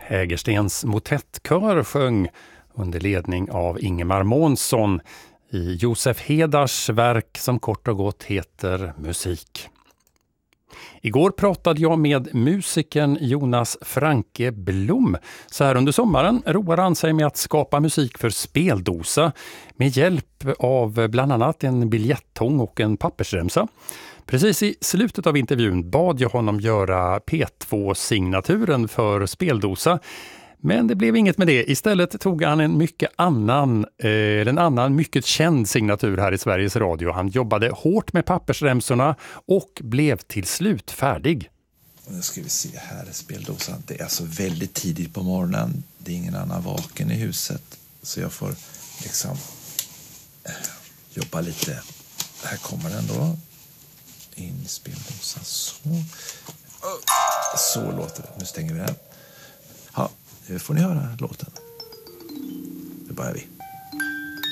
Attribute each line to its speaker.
Speaker 1: Hägerstens motettkör sjöng under ledning av Ingemar Månsson i Josef Hedars verk som kort och gott heter Musik. Igår pratade jag med musikern Jonas Franke Blom. Så här under sommaren roar han sig med att skapa musik för speldosa med hjälp av bland annat en biljettång och en pappersremsa. Precis i slutet av intervjun bad jag honom göra P2-signaturen för speldosa. Men det blev inget med det. Istället tog han en annan mycket känd signatur här i Sveriges Radio. Han jobbade hårt med pappersremsorna och blev till slut färdig.
Speaker 2: Nu ska vi se här, speldosan. Det är alltså väldigt tidigt på morgonen. Det är ingen annan vaken i huset. Så jag får liksom jobba lite. Här kommer den då. In i speldosan. Så låter det. Nu stänger vi den. Ja, nu får ni höra låten. Nu börjar vi.